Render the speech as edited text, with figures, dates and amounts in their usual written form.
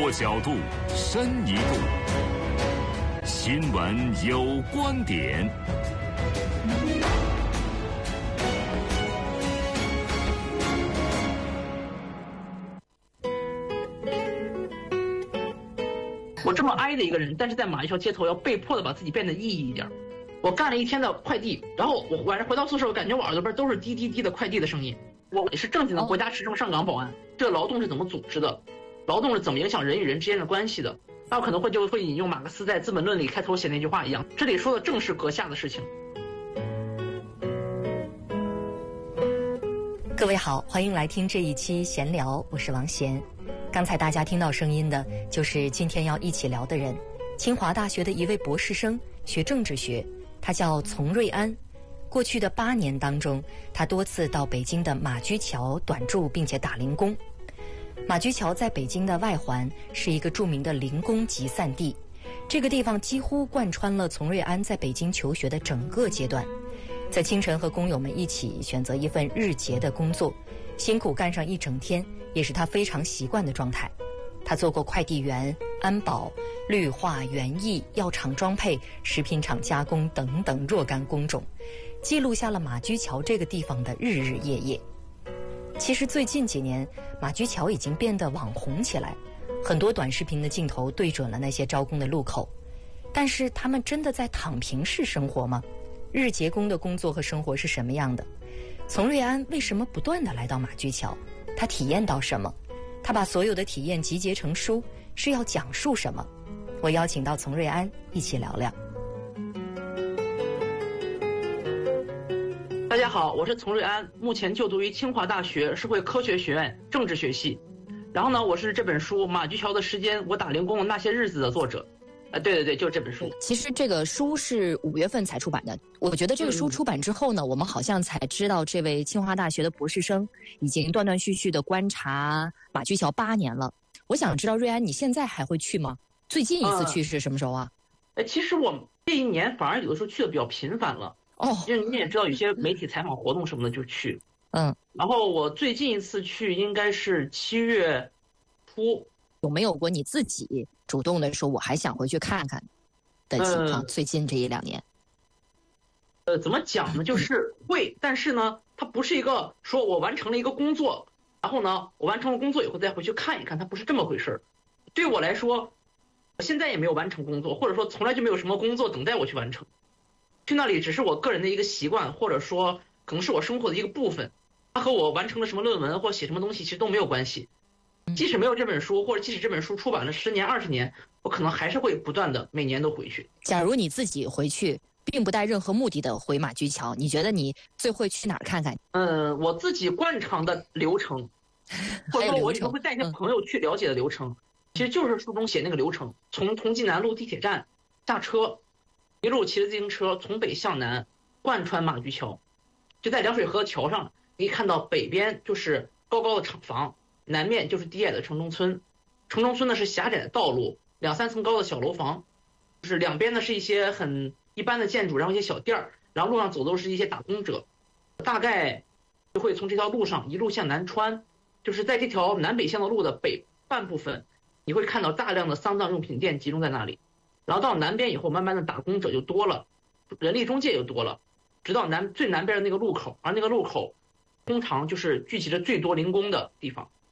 多角度，深一步。新闻有观点。 我这么哀的一个人，但是在马玉桥街头要被迫的把自己变得意义一点。我干了一天的快递，然后我晚上回到宿舍，我感觉我耳朵边都是滴滴滴的快递的声音。我是正经的国家持证上岗保安，这个劳动是怎么组织的？劳动是怎么影响人与人之间的关系的？那我可能会引用马克思在《资本论》里开头写那句话一样，这里说的正是阁下的事情。 各位好，欢迎来听这一期闲聊，我是王贤。刚才大家听到声音的就是今天要一起聊的人，清华大学的一位博士生，学政治学，他叫丛瑞安。过去的8年当中，他多次到北京的马驹桥短住并且打零工。马驹桥在北京的外环，是一个著名的零工集散地，这个地方几乎贯穿了丛瑞安在北京求学的整个阶段。在清晨和工友们一起选择一份日结的工作，辛苦干上一整天，也是他非常习惯的状态。他做过快递员、安保、绿化、园艺、药厂装配、食品厂加工等等若干工种，记录下了马驹桥这个地方的日日夜夜。其实最近几年，马驹桥已经变得网红起来，很多短视频的镜头对准了那些招工的路口。但是他们真的在躺平式生活吗？日结工的工作和生活是什么样的？丛瑞安为什么不断地来到马驹桥？他体验到什么？他把所有的体验集结成书，是要讲述什么？我邀请到丛瑞安一起聊聊。 大家好，我是丛瑞安，目前就读于清华大学社会科学学院政治学系。然后呢，我是这本书《马驹桥的时间：我打零工的那些日子》的作者。对，就是这本书。 其实这个书是5月份才出版的。我觉得这个书出版之后呢，我们好像才知道这位清华大学的博士生已经断断续续的观察马驹桥8年了。我想知道瑞安，你现在还会去吗？最近一次去是什么时候啊？ 其实我这一年反而有的时候去的比较频繁了。因为你也知道，有些媒体采访活动什么的就去。然后我最近一次去应该是7月初。 有没有过你自己主动的说我还想回去看看的情况？最近这1-2年， 怎么讲呢？就是会，但是呢，它不是一个说我完成了一个工作，然后呢，我完成了工作以后再回去看一看，它不是这么回事儿。对我来说，我现在也没有完成工作，或者说从来就没有什么工作等待我去完成。去那里只是我个人的一个习惯，或者说可能是我生活的一个部分，它和我完成了什么论文或写什么东西其实都没有关系。即使没有这本书，或者即使这本书出版了10年、20年，我可能还是会不断的每年都回去。 假如你自己回去，并不带任何目的的回马驹桥，你觉得你最会去哪儿看看？ 我自己惯常的流程，或者说我以后会带一些朋友去了解的流程，其实就是书中写那个流程：从同济南路地铁站下车，一路骑着自行车从北向南贯穿马驹桥，就在凉水河桥上，可以看到北边就是高高的厂房。南面就是低矮的城中村，城中村呢是狭窄的道路，2-3层高的小楼房，就是两边呢是一些很一般的建筑，然后一些小店儿，然后路上走的都是一些打工者，大概就会从这条路上一路向南穿，就是在这条南北向的路的北半部分，你会看到大量的丧葬用品店集中在那里，然后到南边以后，慢慢的打工者就多了，人力中介又多了，直到最南边的那个路口，而那个路口通常就是聚集着最多零工的地方。